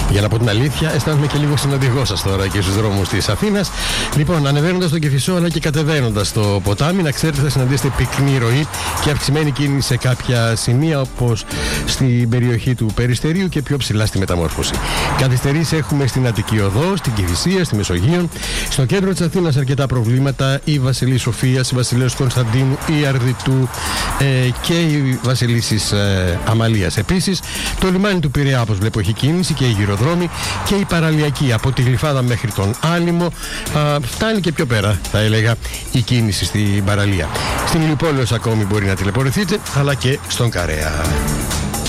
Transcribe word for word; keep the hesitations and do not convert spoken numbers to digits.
Για να πω την αλήθεια, αισθάνομαι και λίγο συνοδηγό σας τώρα και στους δρόμους της Αθήνας. Λοιπόν, ανεβαίνοντας τον Κηφισό αλλά και κατεβαίνοντας το ποτάμι, να ξέρετε θα συναντήσετε πυκνή ροή και αυξημένη κίνηση σε κάποια σημεία, όπως στην περιοχή του Περιστερίου και πιο ψηλά στη Μεταμόρφωση. Καθυστερήσεις έχουμε στην Αττική Οδό, στην Κηφισία, στη Μεσογείο. Στο κέντρο της Αθήνας αρκετά προβλήματα. Η Βασιλή Σοφίας, η Βασιλέως Κωνσταντίνου, η Αρδιτού ε, και η Βασιλίσσης ε, Αμαλίας. Επίσης, το λιμάνι του Πειραιά, όπως βλέπω, έχει κίνηση και οι γυροδρόμοι και η παραλιακή από τη Γλυφάδα μέχρι τον Άλυμο. Α, φτάνει και πιο πέρα, θα έλεγα, η κίνηση στην παραλία. Στην Ηλιοπόλεως ακόμη μπορεί να τηλεπορηθείτε, αλλά και στον Καρέα.